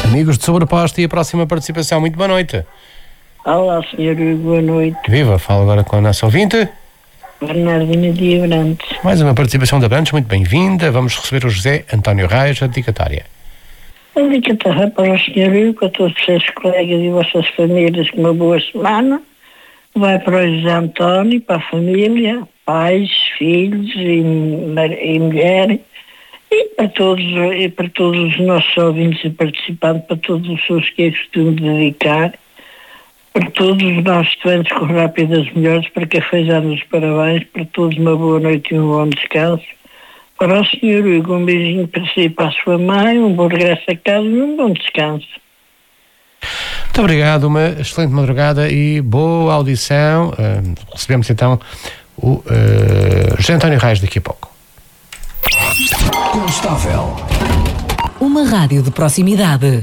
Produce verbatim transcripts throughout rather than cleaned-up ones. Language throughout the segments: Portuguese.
Amigos de Sobreposta e a próxima participação. Muito boa noite. Olá, senhor, boa noite. Viva, falo agora com a nossa ouvinte. Bernardina de Abrantes. Mais uma participação de Abrantes, muito bem-vinda. Vamos receber o José António Reis, a dedicatória. A dedicatória para o senhor Hugo, para todos os seus colegas e vossas famílias, com uma boa semana. Vai para o José António, para a família, pais, filhos e, e mulher. E para todos, e para todos os nossos ouvintes e participantes, para todos os seus que eu costumo dedicar, para todos os nossos estudantes com rápidas melhores, para que fazemos os parabéns, para todos uma boa noite e um bom descanso. Para o senhor Hugo, um beijinho para si e para a sua mãe, um bom regresso a casa e um bom descanso. Muito obrigado, uma excelente madrugada e boa audição. Uh, recebemos então o uh, José António Reis daqui a pouco. Constável. Uma rádio de proximidade.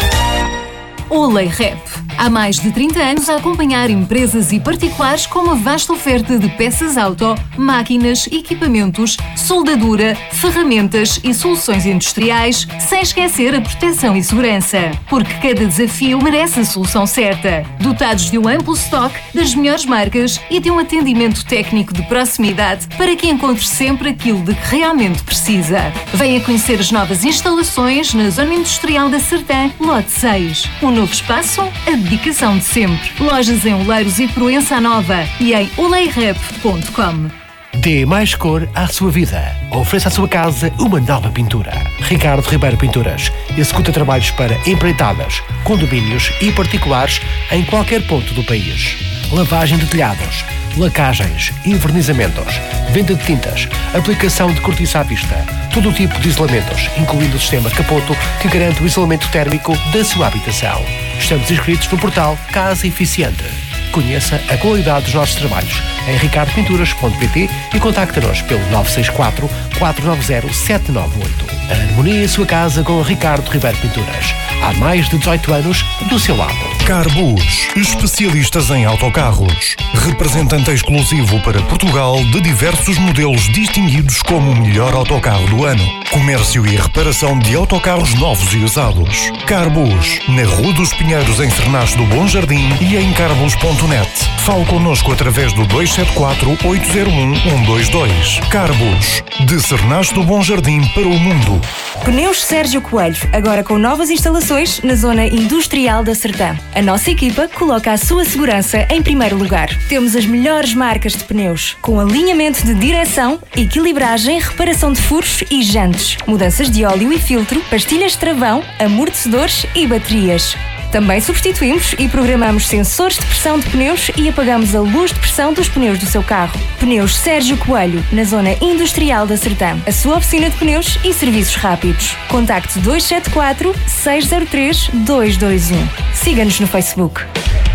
Olay Rep. Há mais de trinta anos a acompanhar empresas e particulares com uma vasta oferta de peças auto, máquinas, equipamentos, soldadura, ferramentas e soluções industriais, sem esquecer a proteção e segurança. Porque cada desafio merece a solução certa. Dotados de um amplo estoque das melhores marcas e de um atendimento técnico de proximidade para que encontre sempre aquilo de que realmente precisa. Venha conhecer as novas instalações na Zona Industrial da Sertã, Lote seis. Um novo espaço, a dedicação de sempre. Lojas em Oleiros e Proença Nova e em olay rep ponto com. Dê mais cor à sua vida. Ofereça à sua casa uma nova pintura. Ricardo Ribeiro Pinturas executa trabalhos para empreitadas, condomínios e particulares em qualquer ponto do país. Lavagem de telhados, lacagens, envernizamentos, venda de tintas, aplicação de cortiça à vista, todo o tipo de isolamentos, incluindo o sistema Capoto, que garante o isolamento térmico da sua habitação. Estamos inscritos no portal Casa Eficiente. Conheça a qualidade dos nossos trabalhos em ricardo pinturas ponto pt e contacte-nos pelo nove seis quatro, quatro nove zero, sete nove oito. Harmonie a sua casa com Ricardo Ribeiro Pinturas. Há mais de dezoito anos do seu lado. Carbus, especialistas em autocarros. Representante exclusivo para Portugal de diversos modelos distinguidos como o melhor autocarro do ano. Comércio e reparação de autocarros novos e usados. Carbus, na Rua dos Pinheiros, em Cernache do Bom Jardim e em carbus ponto net. Fale connosco através do dois sete quatro, oito zero um, um dois dois. Carbus, de Cernache do Bom Jardim para o mundo. Pneus Sérgio Coelho, agora com novas instalações na Zona Industrial da Sertã. A nossa equipa coloca a sua segurança em primeiro lugar. Temos as melhores marcas de pneus, com alinhamento de direção, equilibragem, reparação de furos e jantes, mudanças de óleo e filtro, pastilhas de travão, amortecedores e baterias. Também substituímos e programamos sensores de pressão de pneus e apagamos a luz de pressão dos pneus do seu carro. Pneus Sérgio Coelho, na Zona Industrial da Sertã. A sua oficina de pneus e serviços rápidos. Contacte dois sete quatro, seis zero três, dois dois um. Siga-nos no Facebook.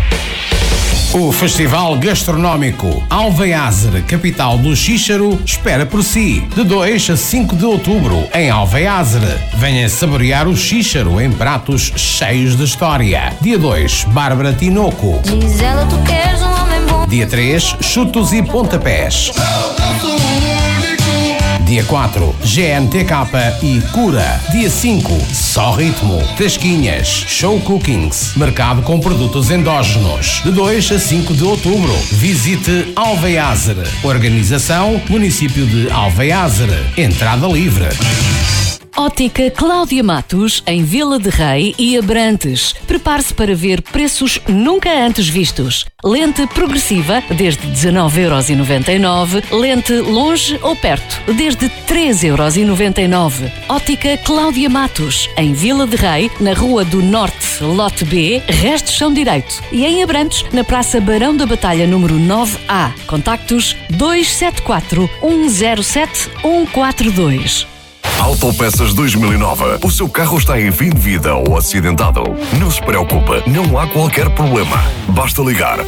O Festival Gastronómico Alveiazer, capital do Xíxaro, espera por si. De dois a cinco de outubro, em Alveiazer. Venha saborear o Xíxaro em pratos cheios de história. Dia dois, Bárbara Tinoco. Diz ela, tu queres um homem bom. Dia três, Chutos e Pontapés. Dia quatro, G N T K e Cura. Dia cinco, Só Ritmo, Tasquinhas, Show Cookings, mercado com produtos endógenos. De dois a cinco de outubro, visite Alveiazer. Organização, município de Alveiazer. Entrada livre. Ótica Cláudia Matos, em Vila de Rei e Abrantes. Prepare-se para ver preços nunca antes vistos. Lente progressiva, desde dezanove euros e noventa e nove. Lente longe ou perto, desde treze euros e noventa e nove. Ótica Cláudia Matos, em Vila de Rei, na Rua do Norte, Lote B, Restos Chão Direito. E em Abrantes, na Praça Barão da Batalha, número nove A. Contactos dois sete quatro, um zero sete, um quatro dois. Autopeças dois mil e nove. O seu carro está em fim de vida ou acidentado? Não se preocupe, não há qualquer problema. Basta ligar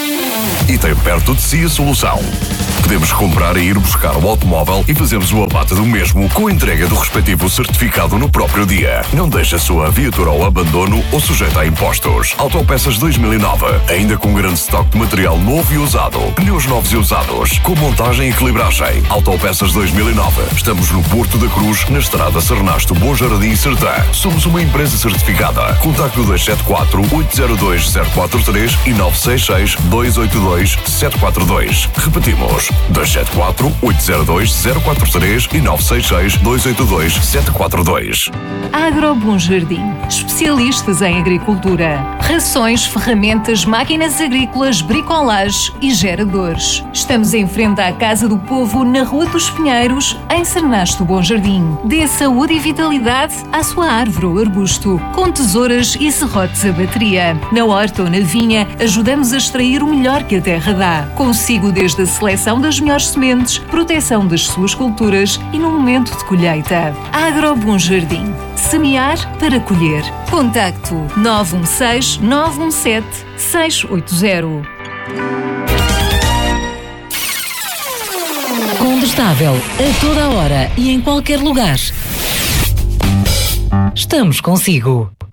E tem perto de si a solução. Podemos comprar e ir buscar o automóvel e fazemos o abate do mesmo com a entrega do respectivo certificado no próprio dia. Não deixe a sua viatura ao abandono ou sujeita a impostos. Autopeças dois mil e nove, ainda com grande estoque de material novo e usado. Pneus novos e usados, com montagem e equilibragem. Autopeças dois mil e nove. Estamos no Porto da Cruz, na estrada Sernasto Bom Jardim e Sertã. Somos uma empresa certificada. Contacte o dois sete quatro, oito zero dois, zero quatro três e nove seis seis, dois oito dois, sete quatro dois. Repetimos. dois sete quatro, oito zero dois, zero quatro três e nove seis seis, dois oito dois, sete quatro dois. Agro Bom Jardim. Especialistas em agricultura. Rações, ferramentas, máquinas agrícolas, bricolage e geradores. Estamos em frente à Casa do Povo, na Rua dos Pinheiros, em Sernasto Bom Jardim. Dê saúde e vitalidade à sua árvore ou arbusto, com tesouras e serrotes a bateria. Na horta ou na vinha, ajudamos a extrair o melhor que a terra dá. Consigo desde a seleção das melhores sementes, proteção das suas culturas e no momento de colheita. Agro Bom Jardim. Semear para colher. Contacto nove um seis, nove um sete, seis oito zero. Condestável, a toda a hora e em qualquer lugar. Estamos consigo.